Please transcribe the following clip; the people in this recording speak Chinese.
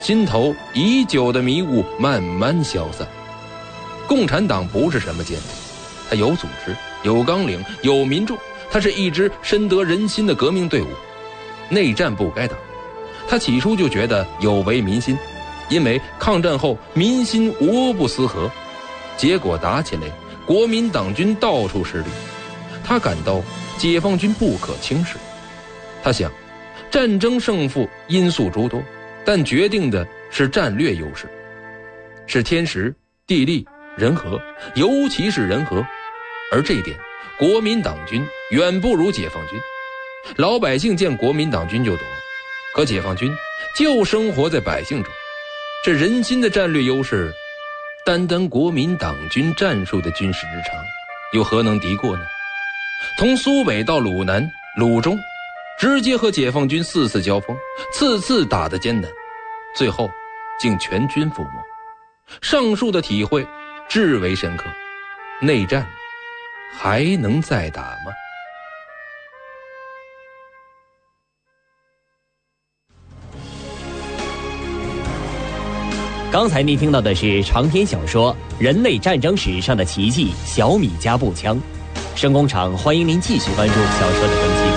心头已久的迷雾慢慢消散。共产党不是什么间谍，它有组织，有纲领，有民众，它是一支深得人心的革命队伍。内战不该打，他起初就觉得有违民心，因为抗战后民心无不思和，结果打起来，国民党军到处失利，他感到解放军不可轻视。他想，战争胜负因素诸多，但决定的是战略优势，是天时地利人和，尤其是人和，而这一点国民党军远不如解放军。老百姓见国民党军就躲，可解放军就生活在百姓中，这人心的战略优势，单单国民党军战术的军事之长，又何能敌过呢？从苏北到鲁南、鲁中，直接和解放军4次交锋，次次打得艰难，最后竟全军覆没。上述的体会至为深刻，内战还能再打吗？ 刚才您听到的是长篇小说《人类战争史上的奇迹——小米加步枪》。声工厂欢迎您继续关注小说的更新。